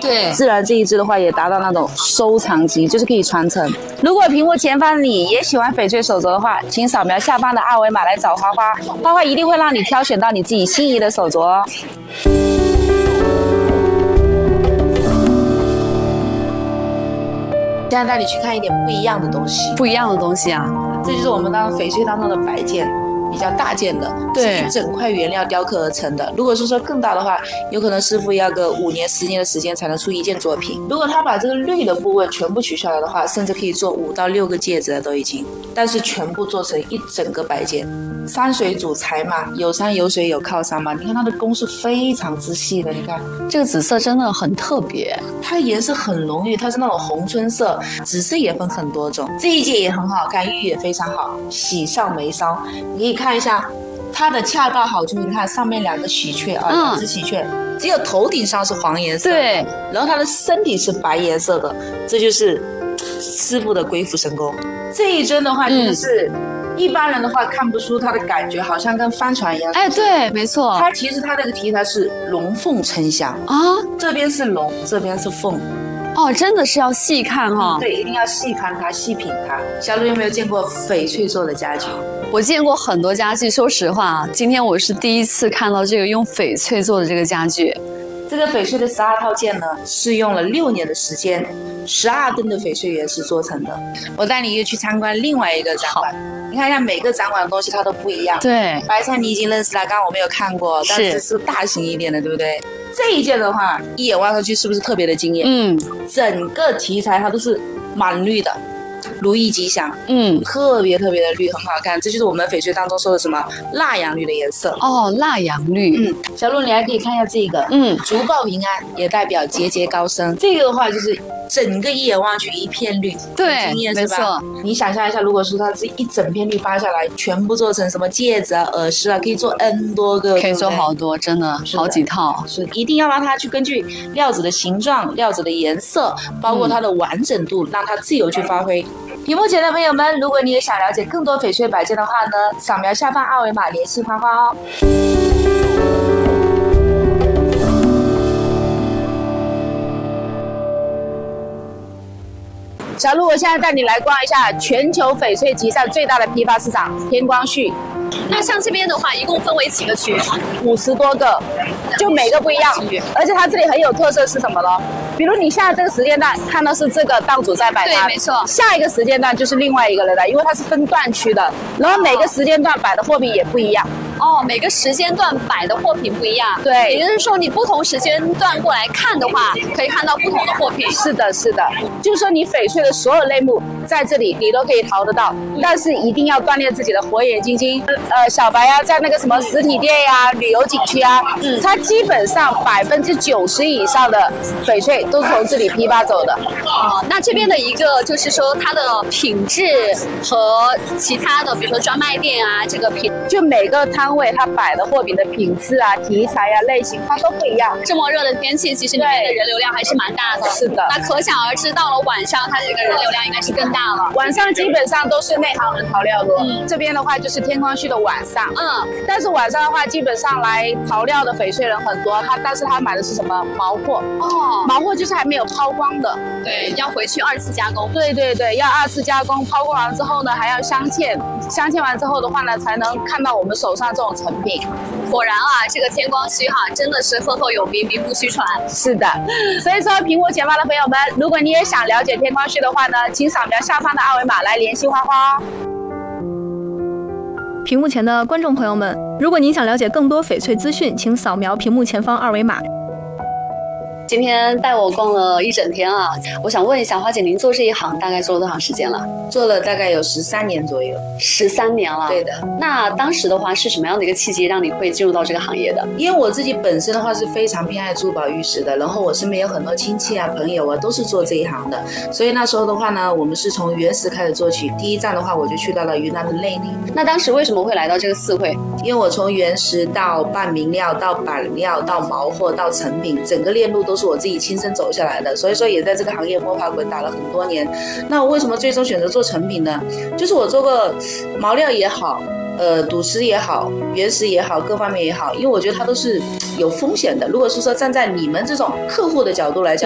对， 自然这一支的话也达到那种收藏级，就是可以传承。如果屏幕前方你也喜欢翡翠手镯的话，请扫描下方的二维码来找花花，花花一定会让你挑选到你自己心仪的手镯哦。现在带你去看一点不一样的东西， 不一样的东西啊， 这就是我们翡翠当中的摆件，比较大件的， 对， 是一整块原料雕刻而成的。如果是说更大的话，有可能师傅要个5年、10年的时间才能出一件作品。如果他把这个绿的部分全部取下来的话，甚至可以做5到6个戒指了都已经，但是全部做成一整个摆件。山水主材嘛，有山有水有靠山嘛，你看它的工是非常之细的，你看这个紫色真的很特别， 它的颜色很浓郁，它是那种红春色，紫色也分很多种。这一件也很好看，玉也非常好，喜上眉梢，你可以看一下它的恰到好处。你看上面2个喜鹊啊，2只喜鹊，只有头顶上是黄颜色， 对， 然后它的身体是白颜色的，这就是师傅的鬼斧神工。这一尊的话就是一般人的话看不出它的感觉，好像跟帆船一样。 哎，对，没错。 它其实它这个题材是龙凤呈祥啊， 这边是龙，这边是凤。 哦，真的是要细看哈。 对，一定要细看它，细品它。小鹿有没有见过翡翠做的家具？ 我见过很多家具，说实话，今天我是第一次看到这个用翡翠做的这个家具。 这个翡翠的12套件呢，是用了6年的时间，12吨的翡翠原石做成的。我带你又去参观另外一个展馆，你看一下每个展馆的东西它都不一样。 对， 白菜你已经认识了，刚刚我没有看过，但是是大型一点的，对不对？这一件的话，一眼望上去是不是特别的惊艳？整个题材它都是满绿的。如意吉祥，特别特别的绿，很好看。这就是我们翡翠当中说的什么蜡阳绿的颜色哦，蜡阳绿。 小鹿你还可以看一下这个，竹报平安也代表节节高升。这个的话就是整个一眼望去一片绿， 对，没错。 你想象一下，如果说它是一整片绿扒下来，全部做成什么戒指啊、耳饰啊，可以做 N 多个， 可以做好多，真的好几套。 是一定要让它去根据料子的形状、料子的颜色，包括它的完整度，让它自由去发挥。屏幕前的朋友们，如果你也想了解更多翡翠摆件的话呢，扫描下方二维码联系花花哦。小鹿，我现在带你来逛一下全球翡翠集散最大的批发市场天光绪。 那像这边的话，一共分为几个区 ？50多个，就每个不一样。而且它这里很有特色是什么呢？比如你现在这个时间段看到是这个档主在摆摊， 对，没错。 下一个时间段就是另外一个人的，因为它是分段区的，然后每个时间段摆的货品也不一样。 哦，每个时间段摆的货品不一样。 对， 也就是说你不同时间段过来看的话，可以看到不同的货品。 是的，是的，就是说你翡翠的所有类目在这里你都可以淘得到，但是一定要锻炼自己的火眼金睛。小白呀，在那个什么实体店呀、旅游景区啊，它基本上90%以上的翡翠都是从这里批发走的。 那这边的一个就是说它的品质和其他的，比如说专卖店啊，这个就每个摊位它摆的货品的品质啊、题材啊、类型，它都不一样。 这么热的天气，其实里面的人流量还是蛮大的。 是的。 那可想而知，到了晚上，它这个人流量应该是更大了。 晚上基本上都是内行人淘料多。这边的话就是天光绪的晚上。但是晚上的话，基本上来淘料的翡翠人很多，但是他买的是什么毛货？毛货就是还没有抛光的。 对，要回去2次加工。 对对对，要2次加工，抛光完之后呢，还要镶嵌，镶嵌完之后的话呢，才能看到我们手上这种成品。 果然啊，这个天光绪真的是赫赫有名，名不虚传。 是的，所以说屏幕前方的朋友们，如果你也想了解天光绪的话呢，请扫描下方的二维码来联系花花哦。 屏幕前的观众朋友们，如果您想了解更多翡翠资讯，请扫描屏幕前方二维码。 今天带我逛了一整天啊，我想问一下花姐，您做这一行大概做了多长时间了？ 做了大概有13年左右。 13年了？ 对的。 那当时的话是什么样的一个契机让你会进入到这个行业的？ 因为我自己本身的话是非常偏爱珠宝玉石的，然后我身边有很多亲戚啊、朋友啊都是做这一行的，所以那时候的话呢，我们是从原石开始做起。第一站的话，我就去到了云南的内里。 那当时为什么会来到这个四会？ 因为我从原石到半明料到板料到毛货到成品，整个链路都是我自己亲身走下来的，所以说也在这个行业摸爬滚打了很多年。那我为什么最终选择做成品呢？就是我做过毛料也好，赌石也好，原石也好，各方面也好，因为我觉得它都是有风险的。如果是说站在你们这种客户的角度来讲，